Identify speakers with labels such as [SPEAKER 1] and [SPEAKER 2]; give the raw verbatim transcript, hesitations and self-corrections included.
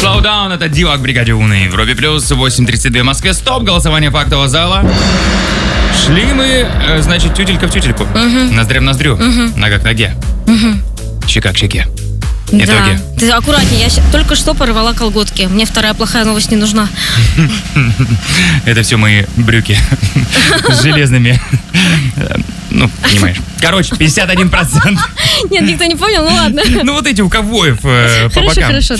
[SPEAKER 1] Slow Down — это Дива к бригаде У на Европе плюс. восемь тридцать два в Москве. Стоп. Голосование фактового зала. Шли мы, э, значит, тютелька в тютельку.
[SPEAKER 2] Угу.
[SPEAKER 1] Ноздря в ноздрю.
[SPEAKER 2] Угу.
[SPEAKER 1] Нога к ноге.
[SPEAKER 2] Угу.
[SPEAKER 1] Щека к щеке.
[SPEAKER 2] Да.
[SPEAKER 1] Итоги.
[SPEAKER 2] Ты аккуратнее, я ща- только что порвала колготки. Мне вторая плохая новость не нужна.
[SPEAKER 1] Это все мои брюки с железными. Ну, понимаешь. Короче, пятьдесят один процент.
[SPEAKER 2] Нет, никто не понял, ну ладно.
[SPEAKER 1] Ну, вот эти у ковбоев э, по
[SPEAKER 2] Хорошо,
[SPEAKER 1] бокам.
[SPEAKER 2] хорошо.